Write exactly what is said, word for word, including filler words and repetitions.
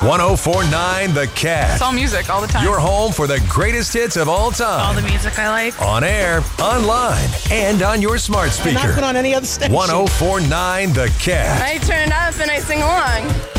one oh four point nine The Cat. It's all music all the time. Your home for the greatest hits of all time. All the music I like. On air, online, and on your smart speaker. And not put on any other station. one oh four point nine The Cat. I turn it up and I sing along.